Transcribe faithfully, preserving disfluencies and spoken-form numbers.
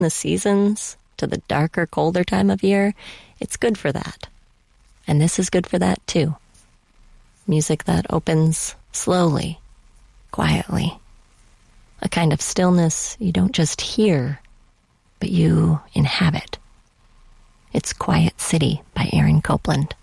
the seasons to the darker, colder time of year, it's good for that. And this is good for that too. Music that opens slowly, quietly. A kind of stillness you don't just hear, but you inhabit. It's Quiet City by Aaron Copland.